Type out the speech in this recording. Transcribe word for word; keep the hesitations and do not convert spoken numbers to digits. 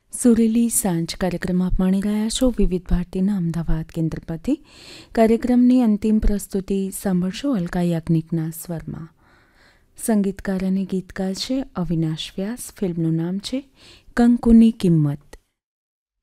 સુરેલી સાંજ કાર્યક્રમ આપ માણી રહ્યા છો વિવિધ ભારતીના અમદાવાદ કેન્દ્ર પરથી. કાર્યક્રમની અંતિમ પ્રસ્તુતિ સાંભળશો અલકા યાજ્ઞિકના સ્વરમાં. સંગીતકાર અને ગીતકાર છે અવિનાશ વ્યાસ. ફિલ્મનું નામ છે કંકુની કિંમત.